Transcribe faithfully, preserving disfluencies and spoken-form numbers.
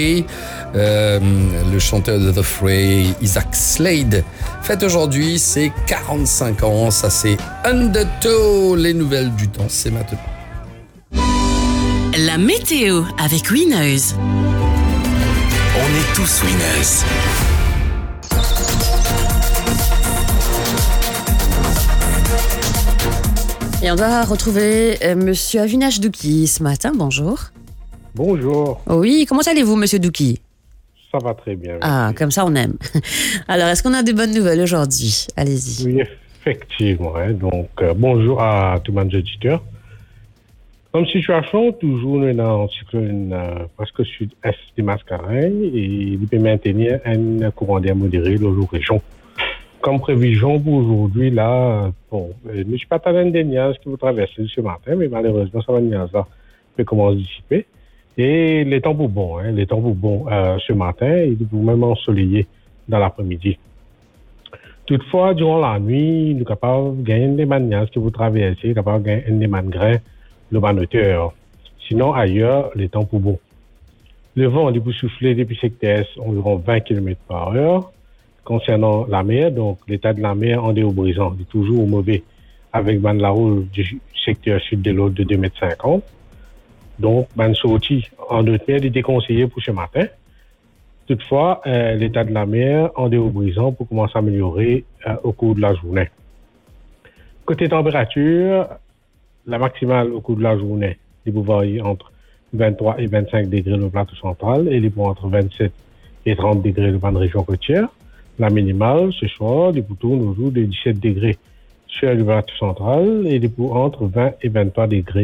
Euh, le chanteur de The Fray, Isaac Slade, fête aujourd'hui ses quarante-cinq ans. Ça, c'est Undertow. Les nouvelles du temps, c'est maintenant. La météo avec Winners. On est tous winners. Et on doit retrouver euh, Monsieur Avinash Douki ce matin. Bonjour. Bonjour. Oui, comment allez-vous, Monsieur Douki? Ça va très bien. Ah, merci. comme ça on aime. Alors, est-ce qu'on a des bonnes nouvelles aujourd'hui? Allez-y. Oui, effectivement. Hein. Donc, euh, bonjour à tous les auditeurs. Comme situation, toujours dans un cyclone euh, presque sud-est des Mascareilles et il peut maintenir un courant d'air modéré dans la région. Comme prévision pour aujourd'hui, là, bon, je ne suis pas talent des nuages qui vous traversent ce matin, mais malheureusement, ça va nuage-là peut commencer à se dissiper. Et les temps pour bon, hein, les temps pour bon euh, ce matin, il peut même ensoleiller dans l'après-midi. Toutefois, durant la nuit, nous sommes capables de gagner des manières qui vous traversez, capables de gagner des mangrins, le hauteur. Sinon, ailleurs, les temps pour bon. Le vent, il peut souffler depuis secteur environ vingt kilomètres par heure. Concernant la mer, donc l'état de la mer en déo brisant, il est toujours mauvais avec ban la roue du secteur sud de l'autre de deux mètres cinquante. Donc, ban sortie en d'autres mer, il est déconseillé pour ce matin. Toutefois, euh, l'état de la mer en déo brisant peut commencer à améliorer euh, au cours de la journée. Côté température, la maximale au cours de la journée, il peut varier entre vingt-trois et vingt-cinq degrés le plateau central et il peut entre vingt-sept et trente degrés dans la région côtière. La minimale, ce soir, il peut tourner autour de dix-sept degrés sur le plateau central et il peut entre vingt et vingt-trois degrés